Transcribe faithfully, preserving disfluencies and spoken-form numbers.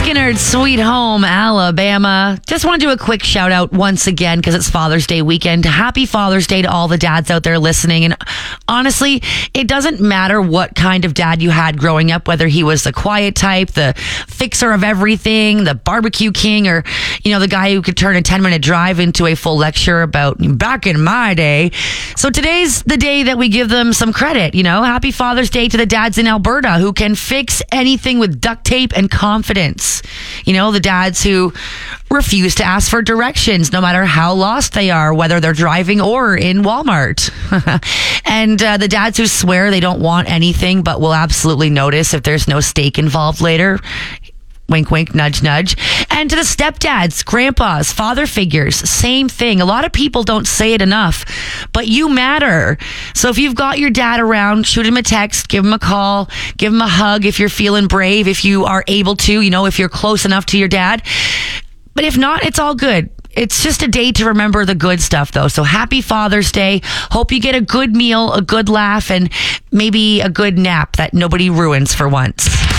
Skynyrd, Sweet Home, Alabama. Just want to do a quick shout out once again because it's Father's Day weekend. Happy Father's Day to all the dads out there listening. And honestly, it doesn't matter what kind of dad you had growing up, whether he was the quiet type, the fixer of everything, the barbecue king, or, you know, the guy who could turn a ten minute drive into a full lecture about back in my day. So today's the day that we give them some credit. You know, happy Father's Day to the dads in Alberta who can fix anything with duct tape and confidence. You know, the dads who refuse to ask for directions no matter how lost they are, whether they're driving or in Walmart. And uh, the dads who swear they don't want anything but will absolutely notice if there's no steak involved later. Wink, wink, nudge, nudge. And to the stepdads, grandpas, father figures, same thing. A lot of people don't say it enough, but you matter. So if you've got your dad around, shoot him a text, give him a call, give him a hug if you're feeling brave, if you are able to, you know, if you're close enough to your dad. But if not, it's all good. It's just a day to remember the good stuff, though. So happy Father's Day. Hope you get a good meal, a good laugh, and maybe a good nap that nobody ruins for once.